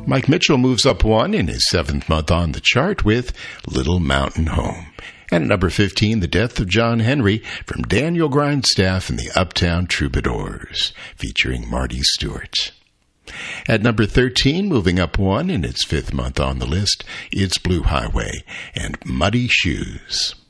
Mike Mitchell moves up one in his 7th month on the chart with Little Mountain Home. And at number 15, The Death of John Henry from Daniel Grindstaff and the Uptown Troubadours, featuring Marty Stewart. At number 13, moving up one in its 5th month on the list, it's Blue Highway and Muddy Shoes.